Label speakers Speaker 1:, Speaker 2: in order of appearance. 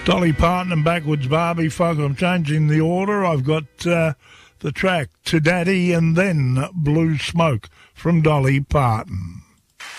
Speaker 1: Dolly Parton and Backwards Barbie Folk. I'm changing the order. I've got the track To Daddy and then Blue Smoke from Dolly Parton.